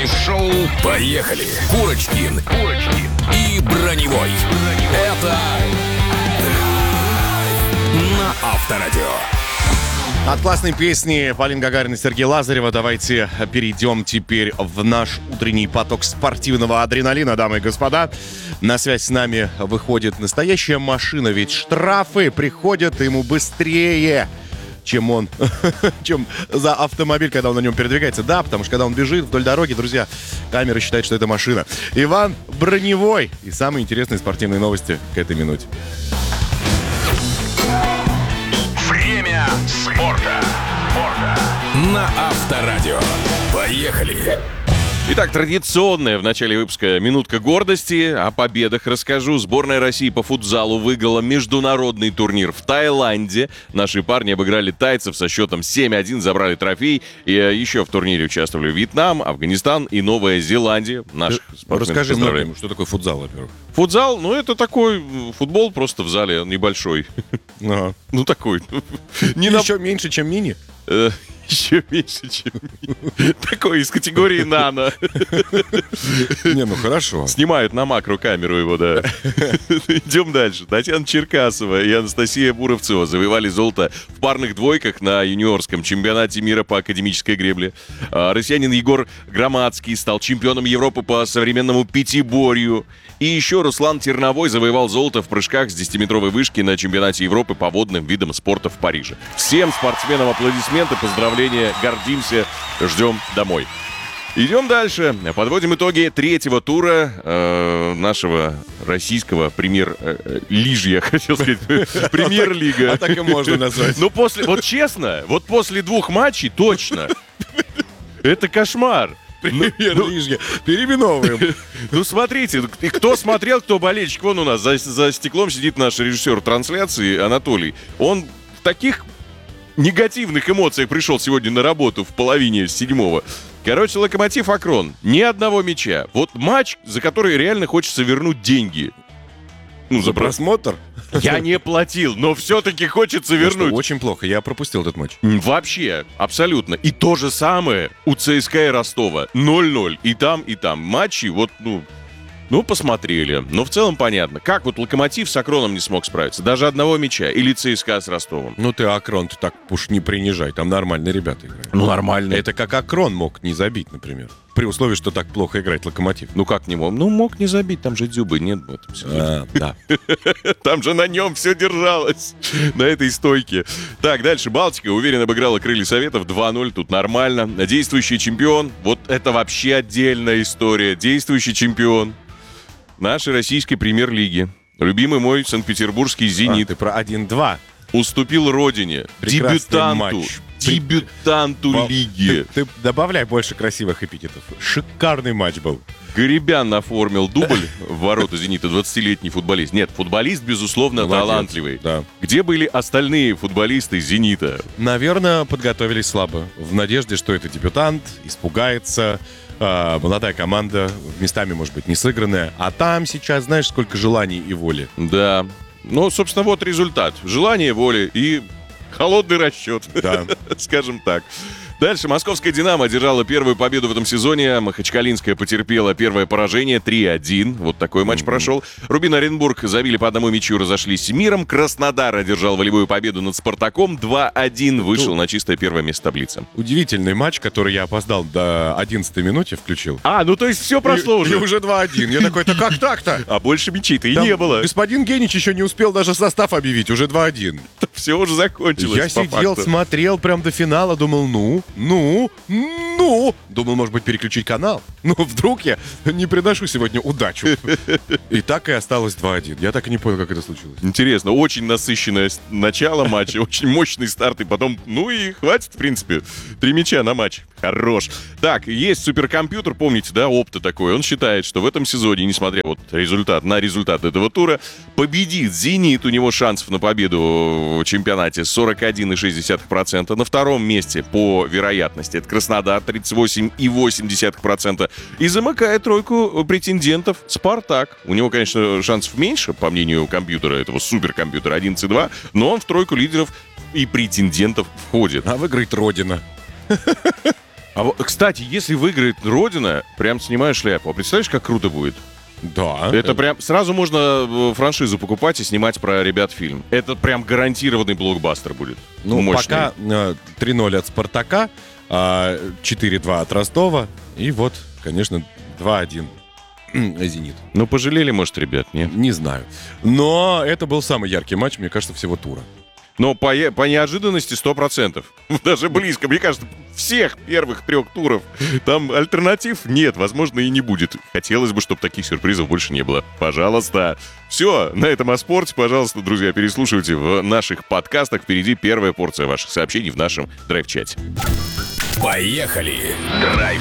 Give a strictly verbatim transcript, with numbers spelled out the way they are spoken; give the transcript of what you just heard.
драйв-шоу. Поехали! Курочкин, Курочкин и Броневой. Это на Авторадио. От классной песни Полины Гагариной и Сергея Лазарева давайте перейдем теперь в наш утренний поток спортивного адреналина, дамы и господа. На связь с нами выходит настоящая машина, ведь штрафы приходят ему быстрее, чем он, чем за автомобиль, когда он на нем передвигается. Да, потому что когда он бежит вдоль дороги, друзья, камера считает, что это машина. Иван Броневой. И самые интересные спортивные новости к этой минуте. Время спорта. спорта. На Авторадио. Поехали! Итак, традиционная в начале выпуска минутка гордости. О победах расскажу. Сборная России по футзалу выиграла международный турнир в Таиланде. Наши парни обыграли тайцев со счетом семь один, забрали трофей. И еще в турнире участвовали Вьетнам, Афганистан и Новая Зеландия. Наших спортсменов Расскажи поздравляем. многим, что такое футзал, во-первых. Футзал, ну это такой футбол просто в зале, небольшой. Ага. Ну такой. Не Еще на... меньше, чем мини? Э, еще меньше, чем мини. Такой из категории нано. Не, ну хорошо. Снимают на макрокамеру его, да. Идем дальше. Татьяна Черкасова и Анастасия Буровцева завоевали золото в парных двойках на юниорском чемпионате мира по академической гребле. А россиянин Егор Громадский стал чемпионом Европы по современному пятиборью. И еще Руслан Терновой завоевал золото в прыжках с десятиметровой вышки на чемпионате Европы по водным видам спорта в Париже. Всем спортсменам аплодисменты, поздравления, гордимся, ждем домой. Идем дальше. Подводим итоги третьего тура э, нашего российского премьер-лижья, хотел сказать, премьер-лига. А так и можно назвать. Ну, после, вот честно, вот после двух матчей точно. Это кошмар. Премьер-лижья. Переименовываем. Ну, смотрите, и кто смотрел, кто болельщик, вон у нас за, за стеклом сидит наш режиссер трансляции Анатолий. Он в таких негативных эмоциях пришел сегодня на работу в половине седьмого. Короче, Локомотив Акрон. Ни одного мяча. Вот матч, за который реально хочется вернуть деньги. Ну, за просмотр? Я не платил, но все-таки хочется вернуть. Ну, что, очень плохо, я пропустил этот матч. Вообще, абсолютно. И то же самое у ЦСКА и Ростова. ноль-ноль. И там, и там. Матчи, вот, ну... Ну, посмотрели. Но в целом понятно. Как вот Локомотив с Акроном не смог справиться? Даже одного мяча. Или ЦСКА с Ростовом. Ну, ты Акрон, ты так уж не принижай. Там нормальные ребята играют. Ну, нормально. Это как Акрон мог не забить, например. При условии, что так плохо играет Локомотив. Ну, как не мог? Ну, мог не забить. Там же Дзюбы нет в этом сезоне. А, да. Там же на нем все держалось. На этой стойке. Так, дальше. Балтика уверенно обыграла Крылья Советов. два-ноль. Тут нормально. Действующий чемпион. Вот это вообще отдельная история. Действующий чемпион нашей российской премьер-лиги. Любимый мой санкт-петербургский «Зенит». А, ты про один-два. Уступил родине. Прекрасный Дебютанту. матч. Дебютанту Бал- лиги. Ты, ты добавляй больше красивых эпитетов. Шикарный матч был. Гарибян оформил дубль в ворота «Зенита», двадцатилетний футболист. Нет, футболист, безусловно, Молодец, талантливый. да. Где были остальные футболисты «Зенита»? Наверное, подготовились слабо. В надежде, что это дебютант, испугается. А, молодая команда, местами, может быть, не сыгранная. А там сейчас, знаешь, сколько желаний и воли. Да. Ну, собственно, вот результат. Желание, воля и холодный расчет. Да. Скажем так. Дальше. Московская «Динамо» одержала первую победу в этом сезоне. Махачкалинская потерпела первое поражение три-один. Вот такой матч mm-hmm. прошел. Рубин Оренбург забили по одному мячу, разошлись с миром. Краснодар одержал волевую победу над «Спартаком». два-один. Вышел на чистое первое место таблицы. Удивительный матч, который я опоздал до одиннадцатой минуты включил. А, ну то есть все прошло и, уже. И уже два-один. Я такой, да как так-то? А больше мячей-то и Там не было. Господин Генич еще не успел даже состав объявить. Уже два-один. Все уже закончилось. Я сидел, факту. смотрел прям до финала, думал, ну, ну, ну. Думал, может быть, переключить канал. Но вдруг я не приношу сегодня удачу. И так и осталось два-один. Я так и не понял, как это случилось. Интересно, очень насыщенное начало матча, очень мощный старт, и потом, ну и хватит, в принципе, три мяча на матч. Хорош. Так, есть суперкомпьютер, помните, да, Опта такой, он считает, что в этом сезоне, несмотря вот результат на результат этого тура, победит «Зенит», у него шансов на победу в чемпионате сорок один целых шесть десятых процента, на втором месте по вероятности это Краснодар, тридцать восемь целых восемь десятых процента, и замыкает тройку претендентов «Спартак». У него, конечно, шансов меньше, по мнению компьютера, этого суперкомпьютера, одиннадцать целых два, но он в тройку лидеров и претендентов входит. А выиграет Родина. А вот, кстати, если выиграет Родина, прям снимаю шляпу. А представляешь, как круто будет? Да. Это прям... Сразу можно франшизу покупать и снимать про ребят фильм. Это прям гарантированный блокбастер будет. Ну, мощный. пока э, три ноль от Спартака, э, четыре два от Ростова, и вот, конечно, два один Зенит. Ну, пожалели, может, ребят, не? Не знаю. Но это был самый яркий матч, мне кажется, всего тура. Но по, е- по неожиданности сто процентов. Даже близко. Мне кажется, всех первых трех туров там альтернатив нет. Возможно, и не будет. Хотелось бы, чтобы таких сюрпризов больше не было. Пожалуйста. Все, на этом о спорте. Пожалуйста, друзья, переслушивайте в наших подкастах. Впереди первая порция ваших сообщений в нашем драйв-чате. Поехали! Драйв